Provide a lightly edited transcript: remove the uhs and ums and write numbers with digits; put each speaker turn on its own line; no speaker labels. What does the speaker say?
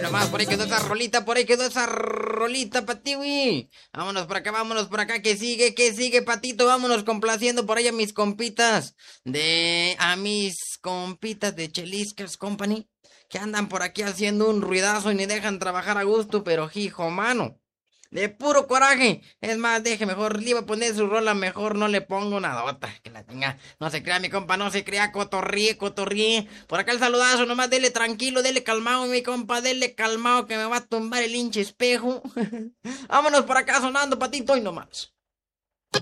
nomás, por ahí quedó esa rolita, por ahí quedó esa rolita, Patiwi. Vámonos por acá, que sigue, Patito, vámonos complaciendo por ahí a mis compitas a mis compitas de Cheliscas Company, que andan por aquí haciendo un ruidazo y ni dejan trabajar a gusto, pero hijo, mano. De puro coraje. Es más, deje mejor, le iba a poner su rola, mejor no le pongo una dota. Que la tenga. No se crea, mi compa, no se crea, cotorríe, cotorríe. Por acá el saludazo, nomás dele tranquilo, dele calmado, mi compa, dele calmado que me va a tumbar el hinche espejo. Vámonos por acá sonando, Patito, y nomás.